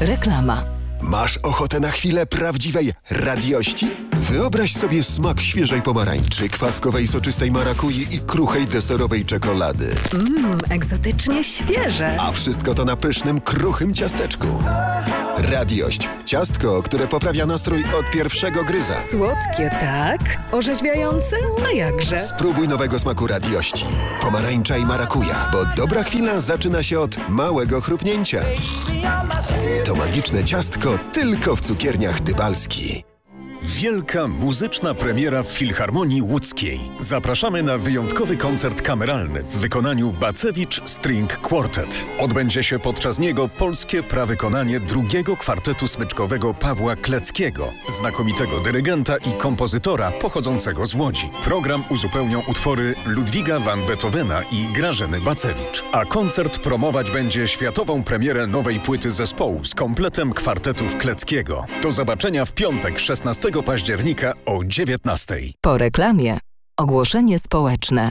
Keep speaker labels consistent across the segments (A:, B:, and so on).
A: Reklama.
B: Masz ochotę na chwilę prawdziwej radiości? Wyobraź sobie smak świeżej pomarańczy, kwaskowej soczystej marakui i kruchej deserowej czekolady.
A: Egzotycznie świeże.
B: A wszystko to na pysznym, kruchym ciasteczku. Radiość. Ciastko, które poprawia nastrój od pierwszego gryza.
A: Słodkie, tak? Orzeźwiające? A jakże?
B: Spróbuj nowego smaku radiości. Pomarańcza i marakuja, bo dobra chwila zaczyna się od małego chrupnięcia. To magiczne ciastko tylko w cukierniach Dybalski.
C: Wielka muzyczna premiera w Filharmonii Łódzkiej. Zapraszamy na wyjątkowy koncert kameralny w wykonaniu Bacewicz String Quartet. Odbędzie się podczas niego polskie prawykonanie drugiego kwartetu smyczkowego Pawła Kleckiego, znakomitego dyrygenta i kompozytora pochodzącego z Łodzi. Program uzupełnią utwory Ludwiga van Beethovena i Grażyny Bacewicz. A koncert promować będzie światową premierę nowej płyty zespołu z kompletem kwartetów Kleckiego. Do zobaczenia w piątek 16 października o 19.
A: Po reklamie. Ogłoszenie społeczne.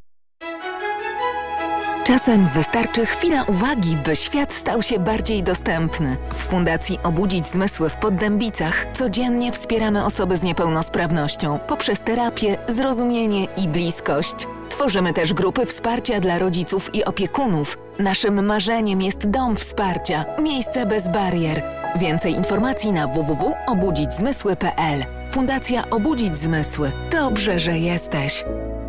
A: Czasem wystarczy chwila uwagi, by świat stał się bardziej dostępny. W Fundacji Obudzić Zmysły w Poddębicach codziennie wspieramy osoby z niepełnosprawnością poprzez terapię, zrozumienie i bliskość. Tworzymy też grupy wsparcia dla rodziców i opiekunów. Naszym marzeniem jest dom wsparcia, miejsce bez barier. Więcej informacji na www.obudzićzmysły.pl. Fundacja Obudzić Zmysły. Dobrze, że jesteś.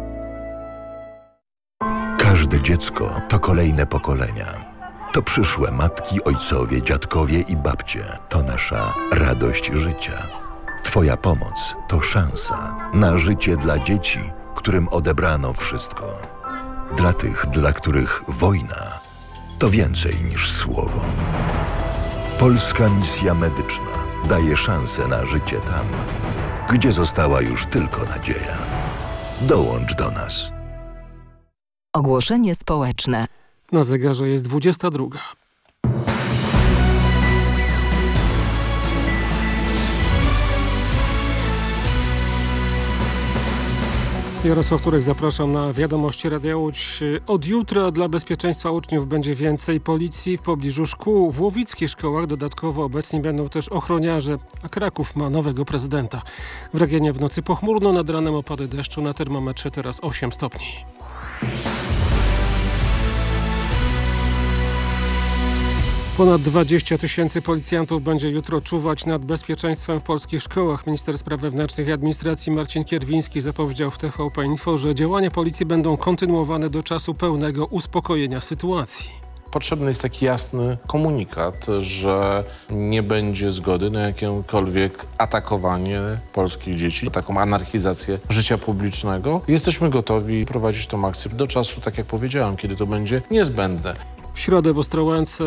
D: Każde dziecko to kolejne pokolenia. To przyszłe matki, ojcowie, dziadkowie i babcie. To nasza radość życia. Twoja pomoc to szansa na życie dla dzieci, którym odebrano wszystko. Dla tych, dla których wojna to więcej niż słowo. Polska Misja Medyczna daje szansę na życie tam, gdzie została już tylko nadzieja. Dołącz do nas.
A: Ogłoszenie społeczne.
E: Na zegarze jest 22. Jarosław Turek, zapraszam na wiadomości Radia Łódź. Od jutra dla bezpieczeństwa uczniów będzie więcej policji w pobliżu szkół. W łowickich szkołach dodatkowo obecni będą też ochroniarze, a Kraków ma nowego prezydenta. W regionie w nocy pochmurno, nad ranem opady deszczu, na termometrze teraz 8 stopni. Ponad 20 000 policjantów będzie jutro czuwać nad bezpieczeństwem w polskich szkołach. Minister Spraw Wewnętrznych i Administracji Marcin Kierwiński zapowiedział w TVP Info, że działania policji będą kontynuowane do czasu pełnego uspokojenia sytuacji.
F: Potrzebny jest taki jasny komunikat, że nie będzie zgody na jakiekolwiek atakowanie polskich dzieci, taką anarchizację życia publicznego. Jesteśmy gotowi prowadzić tą akcję do czasu, tak jak powiedziałem, kiedy to będzie niezbędne.
E: W środę w Ostrołęce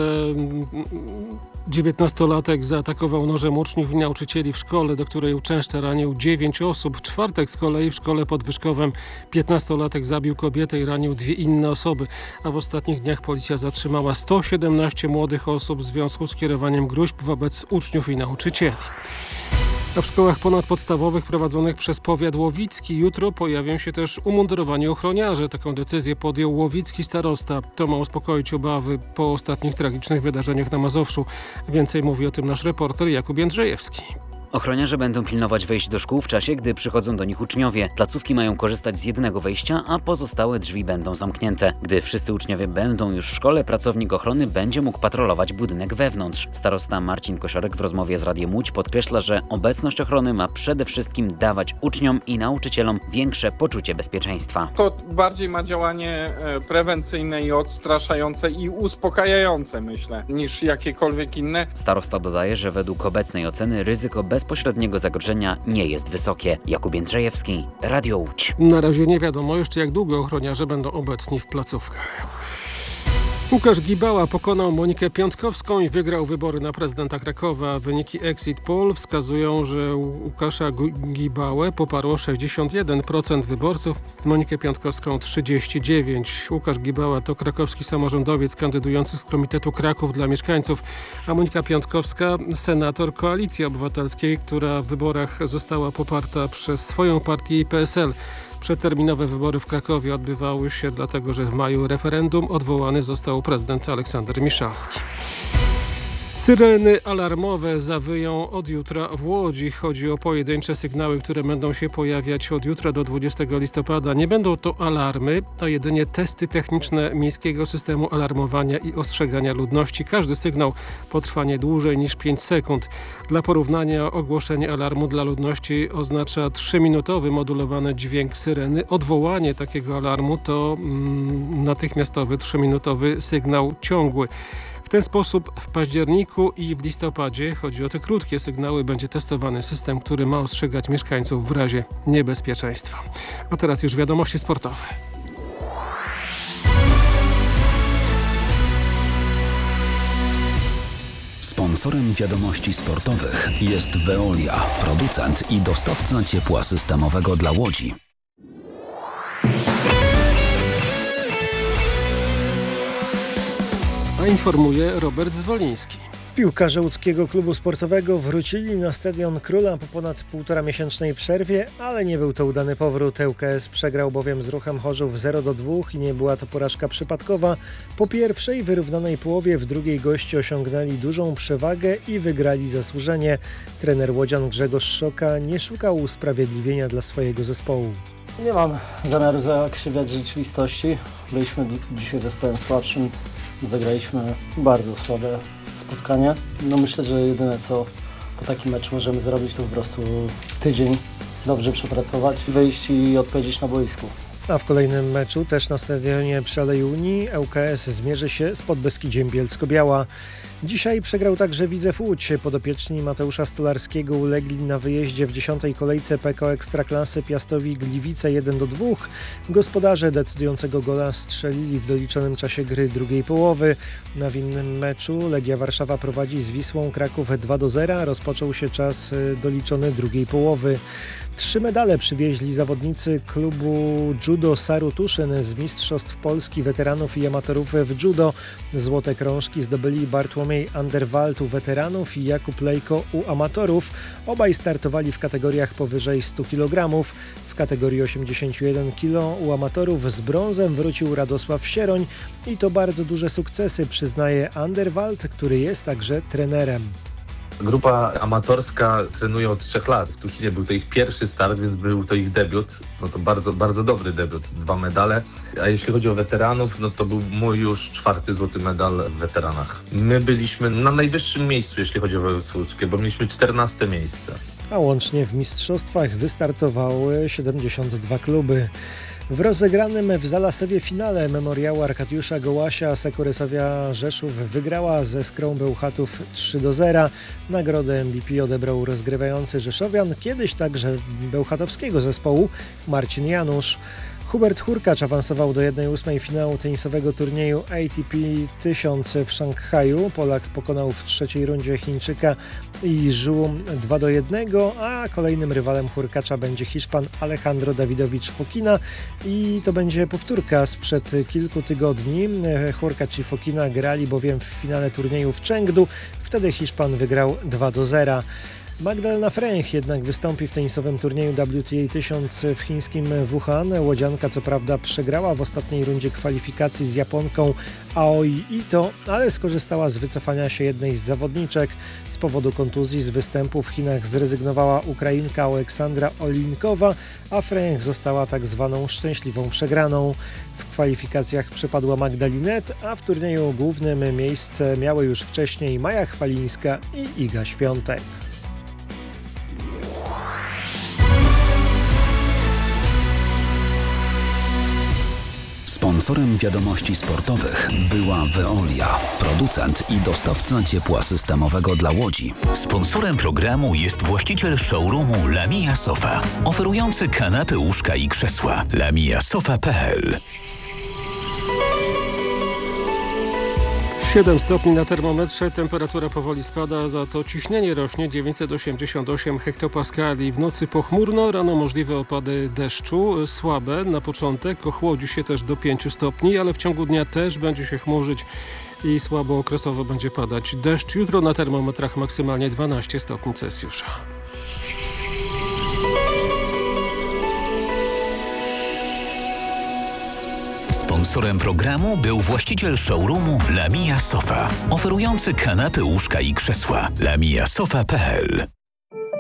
E: 19-latek zaatakował nożem uczniów i nauczycieli w szkole, do której uczęszcza, ranił 9 osób. W czwartek z kolei w szkole pod Wyszkowem 15-latek zabił kobietę i ranił 2 inne osoby. A w ostatnich dniach policja zatrzymała 117 młodych osób w związku z kierowaniem gróźb wobec uczniów i nauczycieli. A w szkołach ponadpodstawowych prowadzonych przez powiat łowicki jutro pojawią się też umundurowani ochroniarze. Taką decyzję podjął łowicki starosta. To ma uspokoić obawy po ostatnich tragicznych wydarzeniach na Mazowszu. Więcej mówi o tym nasz reporter Jakub Jędrzejewski.
G: Ochroniarze będą pilnować wejść do szkół w czasie, gdy przychodzą do nich uczniowie. Placówki mają korzystać z jednego wejścia, a pozostałe drzwi będą zamknięte. Gdy wszyscy uczniowie będą już w szkole, pracownik ochrony będzie mógł patrolować budynek wewnątrz. Starosta Marcin Kosiorek w rozmowie z Radiem Łódź podkreśla, że obecność ochrony ma przede wszystkim dawać uczniom i nauczycielom większe poczucie bezpieczeństwa.
H: To bardziej ma działanie prewencyjne i odstraszające i uspokajające, myślę, niż jakiekolwiek inne.
G: Starosta dodaje, że według obecnej oceny ryzyko bezpośredniego zagrożenia nie jest wysokie. Jakub Jędrzejewski, Radio Łódź.
E: Na razie nie wiadomo jeszcze, jak długo ochroniarze będą obecni w placówkach. Łukasz Gibała pokonał Monikę Piątkowską i wygrał wybory na prezydenta Krakowa. Wyniki Exit Poll wskazują, że Łukasza Gibałę poparło 61% wyborców, Monikę Piątkowską 39%. Łukasz Gibała to krakowski samorządowiec kandydujący z Komitetu Kraków dla Mieszkańców, a Monika Piątkowska senator Koalicji Obywatelskiej, która w wyborach została poparta przez swoją partię i PSL. Przedterminowe wybory w Krakowie odbywały się dlatego, że w maju referendum odwołany został prezydent Aleksander Miszalski. Syreny alarmowe zawyją od jutra w Łodzi. Chodzi o pojedyncze sygnały, które będą się pojawiać od jutra do 20 listopada. Nie będą to alarmy, a jedynie testy techniczne miejskiego systemu alarmowania i ostrzegania ludności. Każdy sygnał potrwa nie dłużej niż 5 sekund. Dla porównania ogłoszenie alarmu dla ludności oznacza 3-minutowy modulowany dźwięk syreny. Odwołanie takiego alarmu to natychmiastowy 3-minutowy sygnał ciągły. W ten sposób w październiku i w listopadzie, chodzi o te krótkie sygnały, będzie testowany system, który ma ostrzegać mieszkańców w razie niebezpieczeństwa. A teraz już wiadomości sportowe.
I: Sponsorem wiadomości sportowych jest Veolia, producent i dostawca ciepła systemowego dla Łodzi.
E: A informuje Robert Zwoliński.
J: Piłkarze łódzkiego klubu sportowego wrócili na Stadion Króla po ponad 1,5-miesięcznej przerwie, ale nie był to udany powrót. ŁKS przegrał bowiem z Ruchem Chorzów 0-2 i nie była to porażka przypadkowa. Po pierwszej wyrównanej połowie w drugiej goście osiągnęli dużą przewagę i wygrali zasłużenie. Trener łodzian Grzegorz Szoka nie szukał usprawiedliwienia dla swojego zespołu.
K: Nie mam zamiaru zakrzywiać rzeczywistości. Byliśmy dzisiaj zespołem słabszym, zagraliśmy bardzo słabe spotkanie. Myślę, że jedyne co po takim meczu możemy zrobić, to po prostu tydzień dobrze przepracować, wyjść i odpowiedzieć na boisku.
J: A w kolejnym meczu, też na stadionie przy Alei Unii, ŁKS zmierzy się z Podbeskidziem Bielsko-Biała. Dzisiaj przegrał także Widzew Łódź. Podopieczni Mateusza Stolarskiego ulegli na wyjeździe w 10. kolejce PKO Ekstraklasy Piastowi Gliwice 1-2. Gospodarze decydującego gola strzelili w doliczonym czasie gry drugiej połowy. Na winnym meczu Legia Warszawa prowadzi z Wisłą Kraków 2-0. Rozpoczął się czas doliczony drugiej połowy. 3 medale przywieźli zawodnicy klubu Judo Saru Tuszyn z Mistrzostw Polski weteranów i amatorów w judo. Złote krążki zdobyli Bartłomiej Anderwald u weteranów i Jakub Lejko u amatorów. Obaj startowali w kategoriach powyżej 100 kg. W kategorii 81 kg u amatorów z brązem wrócił Radosław Sieroń i to bardzo duże sukcesy, przyznaje Anderwald, który jest także trenerem.
L: Grupa amatorska trenuje od 3 lat. W Tuszynie był to ich pierwszy start, więc był to ich debiut. No to bardzo, bardzo dobry debiut. 2 medale. A jeśli chodzi o weteranów, no to był mój już 4. złoty medal w weteranach. My byliśmy na najwyższym miejscu, jeśli chodzi o województwo łódzkie, bo mieliśmy 14 miejsce.
J: A łącznie w mistrzostwach wystartowały 72 kluby. W rozegranym w Zalasewie finale Memoriału Arkadiusza Gołasia Sekurysowia Rzeszów wygrała ze Skrą Bełchatów 3-0. Nagrodę MVP odebrał rozgrywający rzeszowian, kiedyś także bełchatowskiego zespołu, Marcin Janusz. Hubert Hurkacz awansował do 1/8 finału tenisowego turnieju ATP 1000 w Szanghaju. Polak pokonał w trzeciej rundzie Chińczyka Zhu 2-1, a kolejnym rywalem Hurkacza będzie Hiszpan Alejandro Davidovich Fokina i to będzie powtórka sprzed kilku tygodni. Hurkacz i Fokina grali bowiem w finale turnieju w Chengdu. Wtedy Hiszpan wygrał 2-0. Magdalena Fręch jednak wystąpi w tenisowym turnieju WTA 1000 w chińskim Wuhan. Łodzianka co prawda przegrała w ostatniej rundzie kwalifikacji z Japonką Aoi Ito, ale skorzystała z wycofania się jednej z zawodniczek. Z powodu kontuzji z występu w Chinach zrezygnowała Ukrainka Aleksandra Olinkowa, a Fręch została tak zwaną szczęśliwą przegraną. W kwalifikacjach przepadła Magdalinet, a w turnieju głównym miejsce miały już wcześniej Maja Chwalińska i Iga Świątek.
I: Sponsorem wiadomości sportowych była Veolia, producent i dostawca ciepła systemowego dla Łodzi.
M: Sponsorem programu jest właściciel showroomu Lamia Sofa, oferujący kanapy, łóżka i krzesła. lamiasofa.pl.
E: 7 stopni na termometrze, temperatura powoli spada, za to ciśnienie rośnie 988 hektopaskali. W nocy pochmurno, rano możliwe opady deszczu, słabe na początek, ochłodzi się też do 5 stopni, ale w ciągu dnia też będzie się chmurzyć i słabo okresowo będzie padać deszcz. Jutro na termometrach maksymalnie 12 stopni Celsjusza.
M: Sponsorem programu był właściciel showroomu Lamia Sofa, oferujący kanapy, łóżka i krzesła. lamiasofa.pl